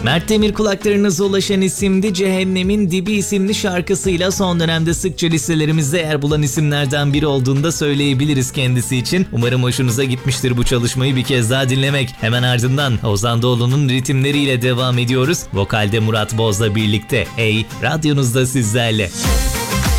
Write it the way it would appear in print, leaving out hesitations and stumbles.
Mert Demir kulaklarınıza ulaşan isimdi. Cehennemin Dibi isimli şarkısıyla son dönemde sıkça listelerimizde yer bulan isimlerden biri olduğunu da söyleyebiliriz kendisi için. Umarım hoşunuza gitmiştir bu çalışmayı bir kez daha dinlemek. Hemen ardından Ozan Doğulu'nun ritimleriyle devam ediyoruz. Vokalde Murat Boz'la birlikte Ey radyonuzda sizlerle.